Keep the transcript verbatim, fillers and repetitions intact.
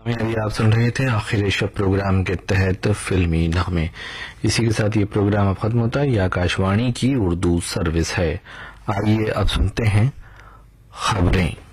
अभी आप सुन रहे थे आखिर शब प्रोग्राम के तहत फिल्मी नगमे। इसी के साथ ये प्रोग्राम अब खत्म होता है। ये आकाशवाणी की उर्दू सर्विस है। आइए अब सुनते हैं खबरें।